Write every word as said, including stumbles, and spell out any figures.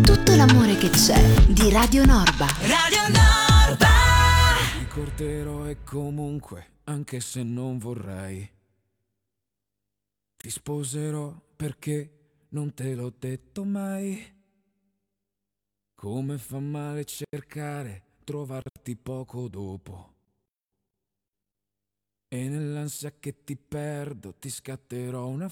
tutto l'amore che c'è di Radio Norba. Radio Norba. Ti ricorderò e comunque, anche se non vorrei, ti sposerò perché non te l'ho detto mai. Come fa male cercare, trovarti poco dopo. E nell'ansia che ti perdo ti scatterò una